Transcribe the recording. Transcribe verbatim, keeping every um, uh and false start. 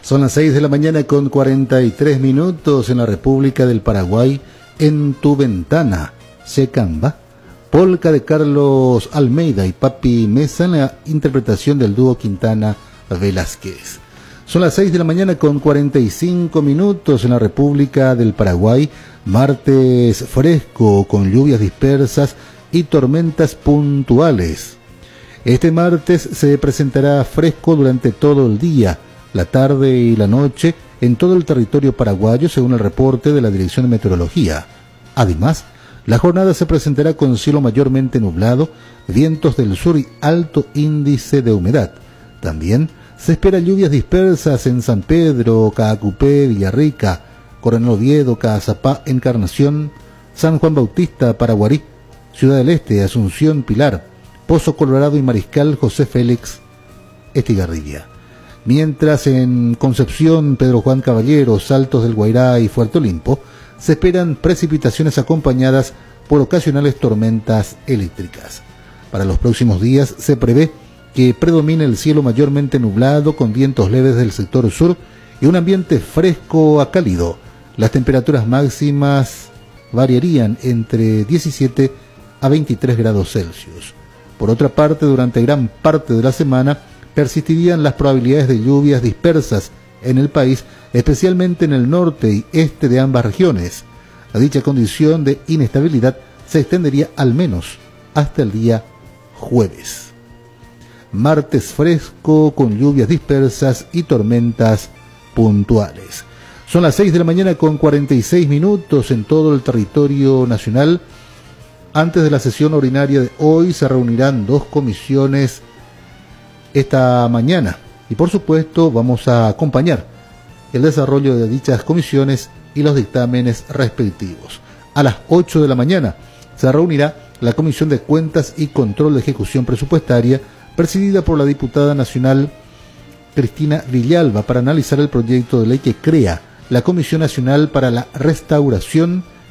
Son las seis de la mañana con cuarenta y tres minutos en la República del Paraguay. En tu ventana, Secamba, polca de Carlos Almeida y Papi Mesa en la interpretación del dúo Quintana Velázquez. Son las seis de la mañana con cuarenta y cinco minutos en la República del Paraguay. Martes fresco con lluvias dispersas y tormentas puntuales. Este martes se presentará fresco durante todo el día, la tarde y la noche en todo el territorio paraguayo, según el reporte de la Dirección de Meteorología. Además, la jornada se presentará con cielo mayormente nublado, vientos del sur y alto índice de humedad. También se espera lluvias dispersas en San Pedro, Caacupé, Villarrica, Coronel Oviedo, Caazapá, Encarnación, San Juan Bautista, Paraguarí, Ciudad del Este, Asunción, Pilar, Pozo Colorado y Mariscal José Félix Estigarribia. Mientras en Concepción, Pedro Juan Caballero, Saltos del Guairá y Fuerte Olimpo se esperan precipitaciones acompañadas por ocasionales tormentas eléctricas. Para los próximos días se prevé que predomine el cielo mayormente nublado con vientos leves del sector sur y un ambiente fresco a cálido. Las temperaturas máximas variarían entre diecisiete a veintitrés grados Celsius. Por otra parte, durante gran parte de la semana persistirían las probabilidades de lluvias dispersas en el país, especialmente en el norte y este de ambas regiones. La dicha condición de inestabilidad se extendería al menos hasta el día jueves. Martes fresco con lluvias dispersas y tormentas puntuales. Son las seis de la mañana con cuarenta y seis minutos en todo el territorio nacional. Antes de la sesión ordinaria de hoy se reunirán dos comisiones esta mañana y por supuesto vamos a acompañar el desarrollo de dichas comisiones y los dictámenes respectivos. A las ocho de la mañana se reunirá la Comisión de Cuentas y Control de Ejecución Presupuestaria, presidida por la diputada nacional Cristina Villalba, para analizar el proyecto de ley que crea la Comisión Nacional para la Restauración